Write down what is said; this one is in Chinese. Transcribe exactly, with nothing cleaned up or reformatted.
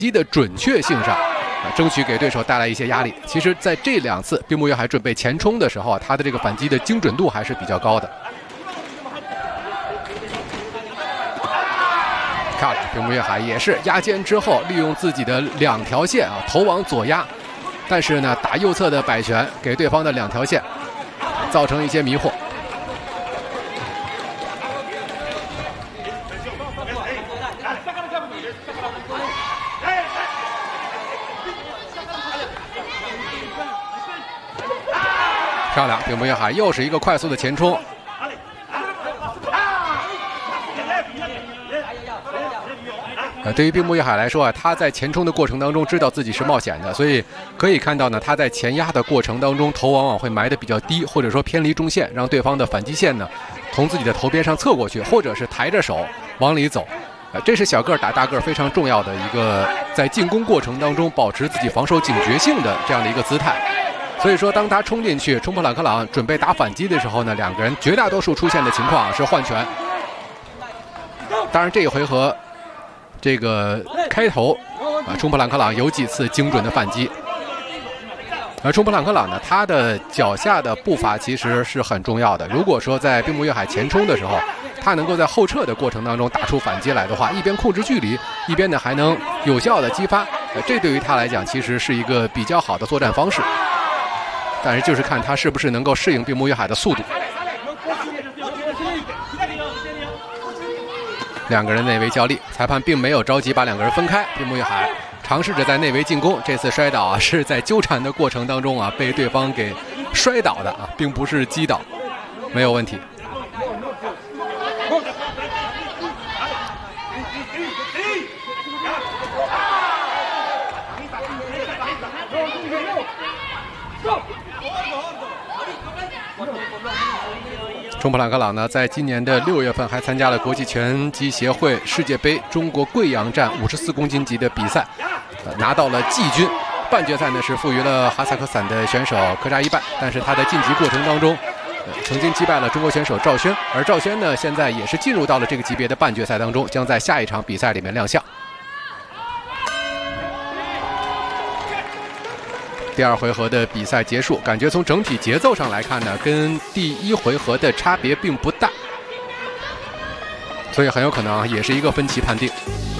击的准确性上，啊，争取给对手带来一些压力。其实，在这两次并木月海准备前冲的时候啊，他的这个反击的精准度还是比较高的。漂亮，并木月海也是压肩之后，利用自己的两条线啊，头往左压，但是呢，打右侧的摆拳给对方的两条线造成一些迷惑。 漂亮，并木月海又是一个快速的前冲。呃，对于并木月海来说啊，他在前冲的过程当中知道自己是冒险的，所以可以看到呢，他在前压的过程当中，头往往会埋得比较低，或者说偏离中线，让对方的反击线呢从自己的头边上侧过去，或者是抬着手往里走。呃，这是小个打大个非常重要的一个在进攻过程当中保持自己防守警觉性的这样的一个姿态。 所以说，当他冲进去，冲破朗克朗准备打反击的时候呢，两个人绝大多数出现的情况是换拳。当然，这一回合这个开头啊，冲破朗克朗有几次精准的反击。而冲破朗克朗呢，他的脚下的步伐其实是很重要的。如果说在并木月海前冲的时候，他能够在后撤的过程当中打出反击来的话，一边控制距离，一边呢还能有效的激发，呃，这对于他来讲其实是一个比较好的作战方式。 但是就是看他是不是能够适应并木月海的速度。两个人内围较力，裁判并没有着急把两个人分开。并木月海尝试着在内围进攻，这次摔倒啊是在纠缠的过程当中啊被对方给摔倒的啊，并不是击倒，没有问题。 冲破朗克朗呢，在今年的六月份还参加了国际拳击协会世界杯中国贵阳站五十四公斤级的比赛，呃，拿到了季军。半决赛呢是负于了哈萨克斯坦的选手科扎伊拜，但是他在晋级过程当中，呃，曾经击败了中国选手赵轩，而赵轩呢现在也是进入到了这个级别的半决赛当中，将在下一场比赛里面亮相。 第二回合的比赛结束，感觉从整体节奏上来看呢，跟第一回合的差别并不大，所以很有可能也是一个分歧判定。